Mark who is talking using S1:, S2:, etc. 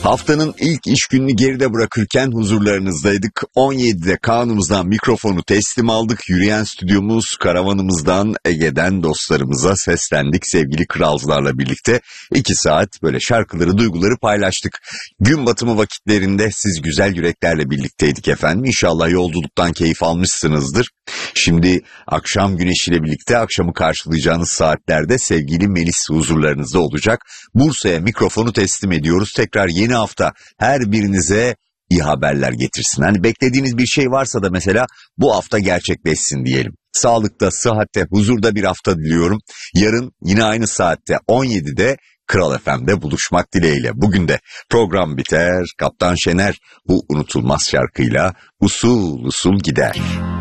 S1: Haftanın ilk iş gününü geride bırakırken huzurlarınızdaydık. 17'de Kaan'ımızdan mikrofonu teslim aldık. Yürüyen stüdyomuz, karavanımızdan, Ege'den dostlarımıza seslendik. Sevgili kralcılarla birlikte 2 saat böyle şarkıları, duyguları paylaştık. Gün batımı vakitlerinde siz güzel yüreklerle birlikteydik efendim. İnşallah yolculuktan keyif almışsınızdır. Şimdi akşam güneşiyle birlikte akşamı karşılayacağınız saatlerde sevgili Melis huzurlarınızda olacak. Bursa'ya mikrofonu teslim ediyoruz. Tekrar yeni hafta her birinize iyi haberler getirsin. Hani beklediğiniz bir şey varsa da mesela bu hafta gerçekleşsin diyelim. Sağlıkta, sıhhatte, huzurda bir hafta diliyorum. Yarın yine aynı saatte 17'de Kral FM'de buluşmak dileğiyle. Bugün de program biter. Kaptan Şener bu unutulmaz şarkıyla usul usul gider.